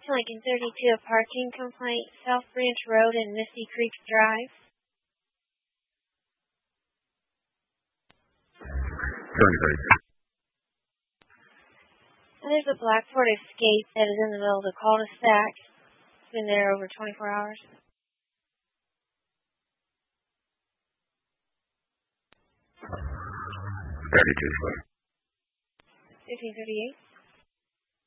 Lincoln 32, a parking complaint, South Branch Road and Misty Creek Drive. And there's a black Ford Escape that is in the middle of the cul-de-sac. It's been there over 24 hours. 32, sir. 1538.